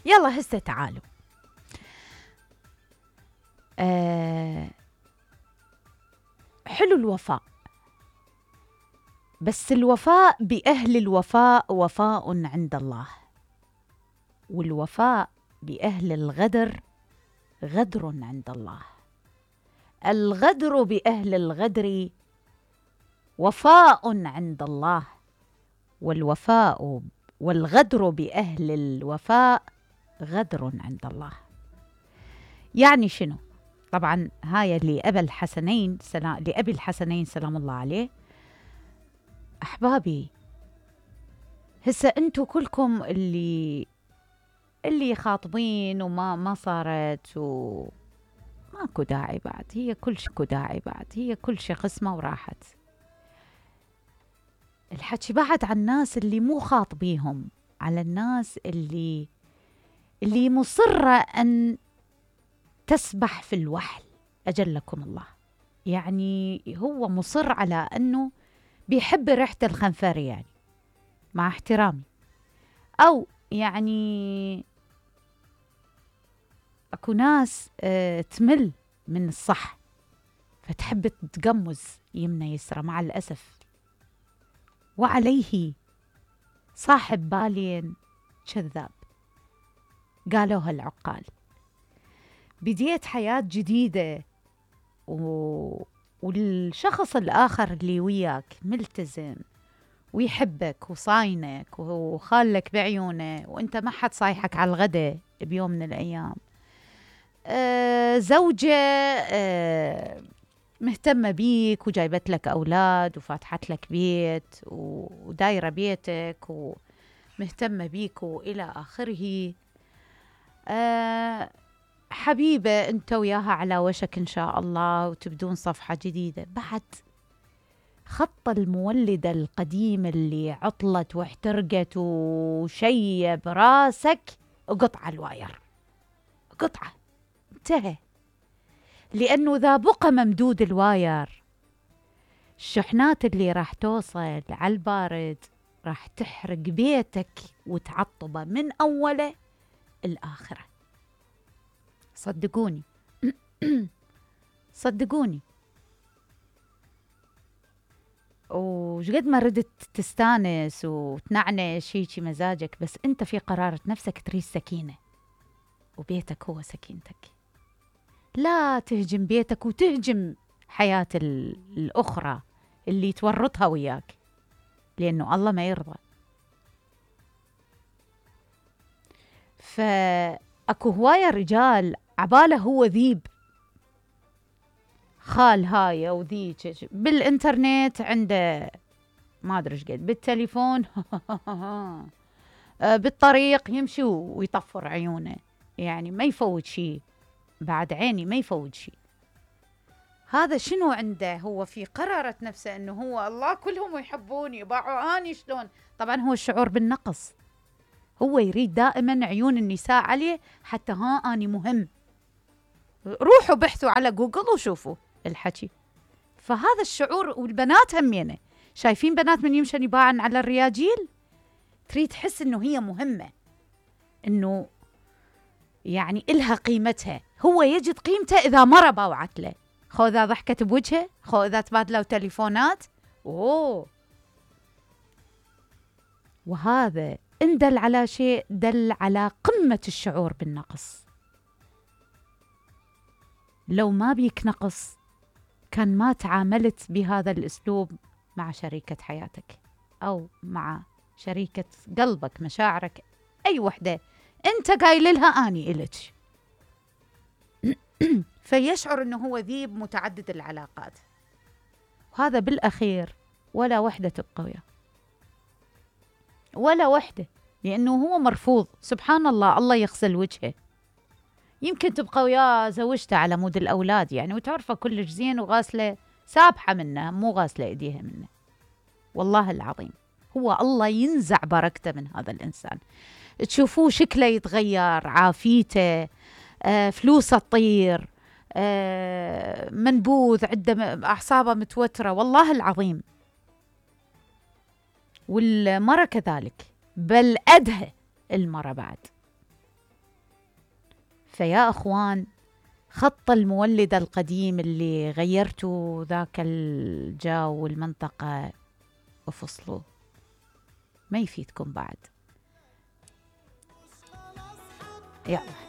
يلا هسه تعالوا. حلو الوفاء، بس الوفاء بأهل الوفاء وفاء عند الله، والوفاء بأهل الغدر غدر عند الله. الغدر بأهل الغدر وفاء عند الله، والوفاء والغدر بأهل الوفاء غدر عند الله. يعني شنو؟ طبعا هاي لأبي الحسنين سلام الله عليه. أحبابي، هسه أنتوا كلكم اللي خاطبين وما صارت ماكو داعي بعد، هي كل شيء قسمة وراحت. الحكي بعد عن الناس اللي مو خاطبيهم، على الناس اللي مصرة أن تسبح في الوحل أجلكم الله. يعني هو مصر على أنه بيحب ريحة الخنفر، يعني مع احترامي، أو يعني أكو ناس تمل من الصح فتحب تقمز يمنى يسرى مع الأسف. وعليه صاحب بالين كذاب، قالوها العقال. بديت حياة جديدة والشخص الآخر اللي وياك ملتزم ويحبك وصاينك وخالك بعيونه، وانت ما حد صايحك على الغداء بيوم من الأيام. زوجة مهتمة بيك وجايبت لك أولاد وفاتحت لك بيت ودايرة بيتك ومهتمة بيك وإلى آخره. حبيبة أنت وياها على وشك إن شاء الله وتبدون صفحة جديدة. بعد خط المولدة القديم اللي عطلت واحترقت وشيب راسك، قطع الواير، قطعة، انتهى. لأنه إذا بقى ممدود الواير، الشحنات اللي راح توصل على البارد راح تحرق بيتك وتعطبه من أوله الآخرة. صدقوني صدقوني. وشقد ما ردت تستانس وتنعنش هيجي مزاجك، بس انت في قرارة نفسك تريد سكينة، وبيتك هو سكينتك. لا تهجم بيتك وتهجم حياة الأخرى اللي تورطها وياك، لأنه الله ما يرضى. فأكو هواية رجال عباله هو ذيب، خال هاي وذيك، بالإنترنت عنده ما أدري قد، بالتليفون بالطريق يمشي ويطفر عيونه، يعني ما يفوت شيء، بعد عيني ما يفوت شيء. هذا شنو عنده؟ هو في قرارة نفسه أنه هو الله كلهم يحبوني باعوا أني شلون. طبعا هو الشعور بالنقص، هو يريد دائما عيون النساء عليه حتى أني مهم. روحوا بحثوا على جوجل وشوفوا الحكي. فهذا الشعور. والبنات همينه شايفين بنات من يمشن يباعن على الرياجيل، تريد تحس انه هي مهمة، انه يعني إلها قيمتها. هو يجد قيمته اذا مرة باوعت له، خو اذا ضحكت بوجهه، خو اذا تبادلوا تليفونات. وهذا ان دل على شيء دل على قمة الشعور بالنقص. لو ما بيك نقص كان ما تعاملت بهذا الأسلوب مع شريكة حياتك أو مع شريكة قلبك، مشاعرك، أي وحدة أنت قايل لها أني إلك. فيشعر أنه هو ذيب متعدد العلاقات، وهذا بالأخير ولا وحدة تبقى وياه، ولا وحدة، لأنه هو مرفوض. سبحان الله، الله يغسل وجهه. يمكن تبقى وياه زوجته على مود الأولاد يعني، وتعرفه كلش زين وغاسلة سابحة منه، مو غاسلة إيديها منه. والله العظيم هو الله ينزع بركته من هذا الإنسان. تشوفوه شكله يتغير، عافيته، فلوسه تطير، منبوذ، عنده أعصابه متوترة. والله العظيم. والمرة كذلك، بل أدهى المرة بعد. فيا أخوان، خط المولد القديم اللي غيرتوا ذاك الجو والمنطقة وفصلوا، ما يفيدكم بعد. يلا.